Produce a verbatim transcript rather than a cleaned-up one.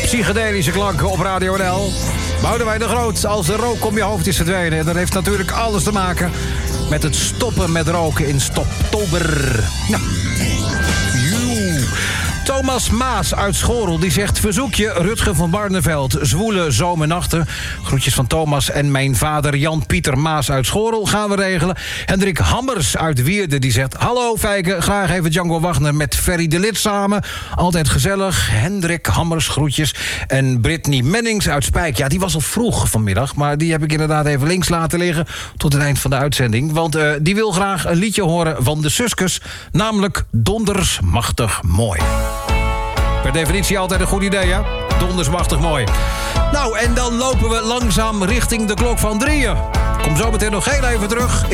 Psychedelische klanken op Radio N L. Boudewijn de Groot, als de rook om je hoofd is verdwenen. En dat heeft natuurlijk alles te maken met het stoppen met roken in Stoptober. Nou. Thomas Maas uit Schorel die zegt: verzoekje Rutger van Barneveld, zwoele zomernachten. Groetjes van Thomas en mijn vader Jan-Pieter Maas uit Schorel gaan we regelen. Hendrik Hammers uit Wierde die zegt: hallo Fijke, graag even Django Wagner met Ferry de Lid samen. Altijd gezellig. Hendrik Hammers, groetjes. En Brittany Mennings uit Spijk. Ja, die was al vroeg vanmiddag, maar die heb ik inderdaad even links laten liggen tot het eind van de uitzending. Want uh, die wil graag een liedje horen van de Suskes, namelijk Donders Machtig Mooi. Per definitie altijd een goed idee, hè? Donders machtig mooi. Nou, en dan lopen we langzaam richting de klok van drieën. Kom zo meteen nog heel even terug.